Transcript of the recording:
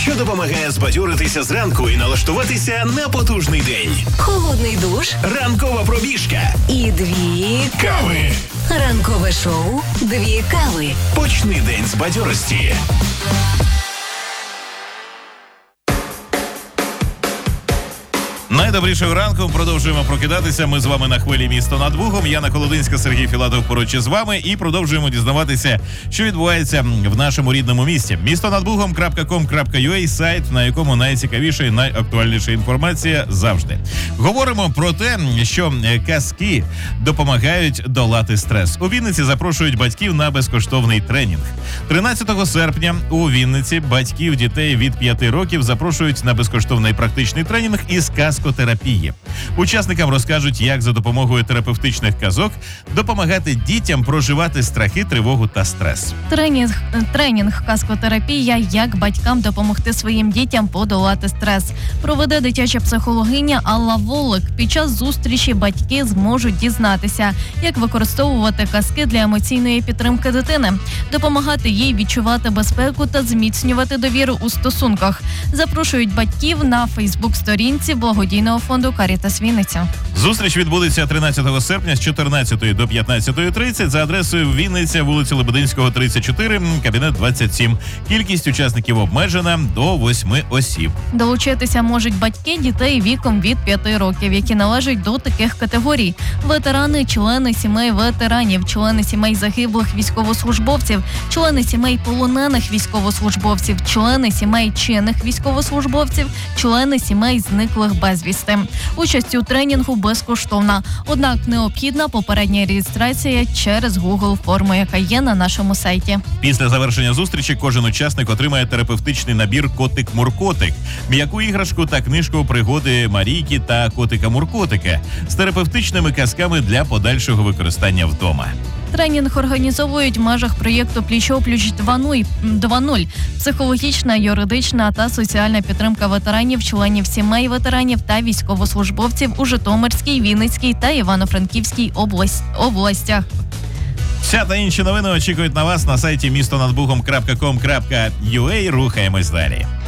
що допомагає збадьоритися зранку і налаштуватися на потужний день. Холодний душ, Ранкова пробіжка і 2 кави. Ранкове шоу «2 кави». Почни день з бадьорості. Найдобрішого ранку, продовжуємо прокидатися. Ми з вами на хвилі «Місто над Бугом». Яна Колодинська, Сергій Філатов поруч із вами. І продовжуємо дізнаватися, що відбувається в нашому рідному місті. Містонадбугом.com.ua – сайт, на якому найцікавіша і найактуальніша інформація завжди. Говоримо про те, що казки допомагають долати стрес. У Вінниці запрошують батьків на безкоштовний тренінг. 13 серпня у Вінниці батьків дітей від 5 років запрошують на безкоштовний практичний тренінг із казкотерапії. Учасникам розкажуть, як за допомогою терапевтичних казок допомагати дітям проживати страхи, тривогу та стрес. Тренінг «Казкотерапія. Як батькам допомогти своїм дітям подолати стрес» проведе дитяча психологиня Алла Волик. Під час зустрічі батьки зможуть дізнатися, як використовувати казки для емоційної підтримки дитини, допомагати їй відчувати безпеку та зміцнювати довіру у стосунках. Запрошують батьків на Фейсбук-сторінці благодійного фонду «Карітас Вінниця». Зустріч відбудеться 13 серпня з 14 до 15:30 за адресою Вінниця, вулиця Лебединського, 34, кабінет 27. Кількість учасників обмежена до 8 осіб. Долучитися можуть батьки дітей віком від 5 років, які належать до таких категорій: ветерани, члени сімей ветеранів, члени сімей загиблих військовослужбовців, члени сімей полонених військовослужбовців, члени сімей чинних військовослужбовців, члени сімей зниклих безвісти. Участь у тренінгу безкоштовна, однак необхідна попередня реєстрація через Google форму, яка є на нашому сайті. Після завершення зустрічі кожен учасник отримає терапевтичний набір «Котик-Муркотик», м'яку іграшку та книжку «Пригоди Марійки та котика-Муркотика» з терапевтичними казками для подальшого використання вдома. Тренінг організовують в межах проєкту «Пліч-о-пліч 2.0» – психологічна, юридична та соціальна підтримка ветеранів, членів сімей ветеранів та військовослужбовців у Житомирській, Вінницькій та Івано-Франківській областях. Ця та інші новини очікують на вас на сайті містонадбугом.com.ua. Рухаємось далі.